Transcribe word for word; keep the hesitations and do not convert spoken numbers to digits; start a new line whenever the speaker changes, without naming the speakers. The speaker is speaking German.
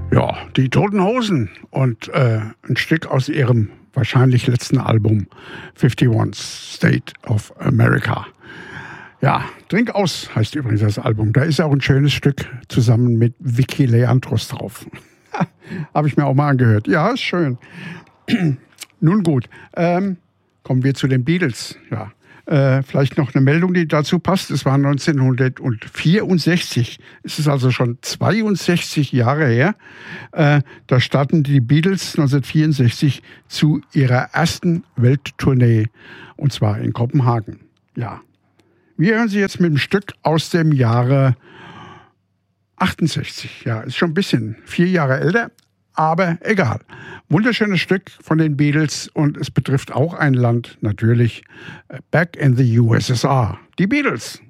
Ja, die Toten Hosen und äh, ein Stück aus ihrem wahrscheinlich letzten Album einundfünfzig State of America. Ja, Trink aus heißt übrigens das Album. Da ist auch ein schönes Stück zusammen mit Vicky Leandros drauf. Habe ich mir auch mal angehört. Ja, ist schön. Nun gut, ähm, kommen wir zu den Beatles. Ja. Äh, vielleicht noch eine Meldung, die dazu passt. Es war neunzehnhundertvierundsechzig. Es ist also schon zweiundsechzig Jahre her. Äh, da starten die Beatles neunzehnhundertvierundsechzig zu ihrer ersten Welttournee. Und zwar in Kopenhagen. Ja. Wir hören sie jetzt mit einem Stück aus dem Jahre achtundsechzig. Ja, ist schon ein bisschen vier Jahre älter. Aber egal. Wunderschönes Stück von den Beatles und es betrifft auch ein Land, natürlich Back in the U S S R. Die Beatles.